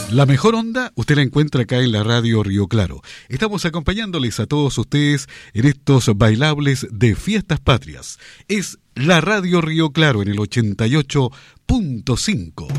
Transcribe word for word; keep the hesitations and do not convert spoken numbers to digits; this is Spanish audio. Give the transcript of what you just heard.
La mejor onda usted la encuentra acá en la radio Río Claro. Estamos acompañándoles a todos ustedes en estos bailables de fiestas patrias. Es la radio Río Claro en el ochenta y ocho punto cinco.